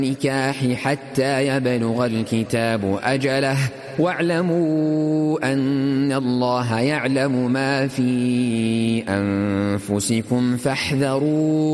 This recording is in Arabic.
النكاح حتى يبلغ الكتاب أجله واعلموا أن الله يعلم ما في أنفسكم فاحذروا